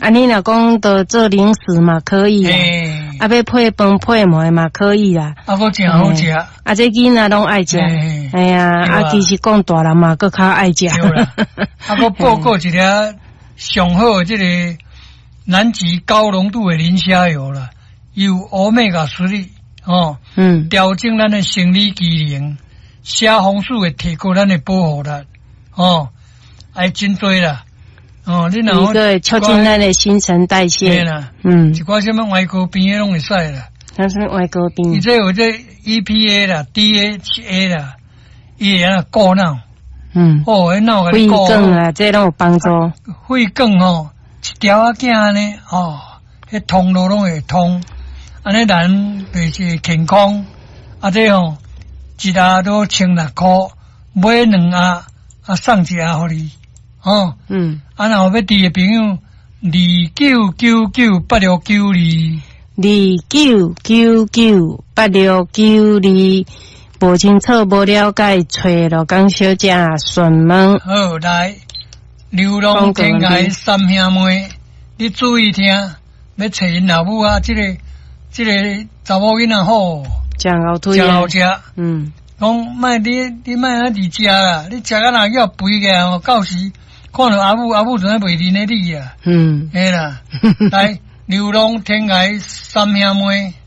啊，你若讲到做零食嘛可以啊，啊要配饭配糜嘛可以啦。 啊，我真好食。啊， 这囡仔拢爱食。哎呀，啊，其实讲大人嘛，佫较爱食。 对啦。啊，我报告一条上好的这个南极高浓度的磷虾油啦，有欧米伽3哦，调整咱的生理机能，虾红素会提高咱的保护力，哦，还真多啦。哦，你若一个促进咱的新陈代谢。 对啦，一寡什么外国病的拢会使啦。 它是外国病。 你这有这 EPA 啦 ，DHA 啦，伊会啊过脑。哦，脑肺梗啊，这拢有帮助。 肺梗哦，一条啊囝呢，哦，迄通路拢会通，安尼人就是健康。啊，这哦，一下都1,600，买2盒，啊送1盒互你。哦，啊，若有要滴的朋友，29998692，29998692，无清楚无了解，找罗江小姐询问。好，来，流浪天涯三兄妹，你注意听，要找因老母啊，这个查某囡仔好，真好推啊，真好食。讲卖你卖啊伫食啦，你食啊若要肥个哦，到时。看到阿母怎样袂认得你啊？嘿啦，来，流浪天涯三兄妹。